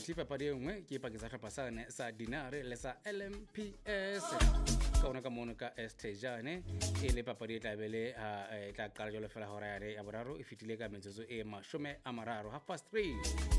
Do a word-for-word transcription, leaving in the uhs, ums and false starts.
atli papadi e nngwe ke pakeng tsa hlopha sa Dinare le sa L M P S ka ona ka mono ka Estejane e le papadi e tla be le e tla qala jwalo fela hora ya boraro e fitile ka metsotso e mashome a mararo half past three.